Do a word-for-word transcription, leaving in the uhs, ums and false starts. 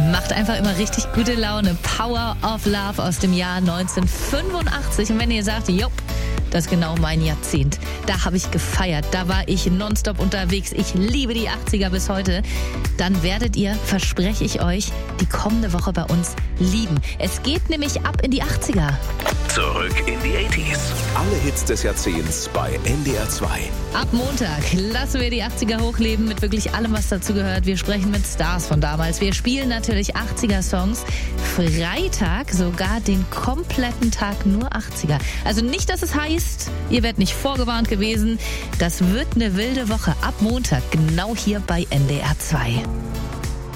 macht einfach immer richtig gute Laune. Power of Love aus dem Jahr neunzehnhundertfünfundachtzig. Und wenn ihr sagt, jupp, das ist genau mein Jahrzehnt. Da habe ich gefeiert, da war ich nonstop unterwegs. Ich liebe die achtziger bis heute. Dann werdet ihr, verspreche ich euch, die kommende Woche bei uns lieben. Es geht nämlich ab in die achtziger. Zurück in die achtziger. Alle Hits des Jahrzehnts bei N D R zwei. Ab Montag lassen wir die achtziger hochleben mit wirklich allem, was dazu gehört. Wir sprechen mit Stars von damals. Wir spielen natürlich achtziger-Songs. Freitag sogar den kompletten Tag nur achtziger. Also nicht, dass es heißt, ihr werdet nicht vorgewarnt gewesen. Das wird eine wilde Woche ab Montag, genau hier bei N D R zwei.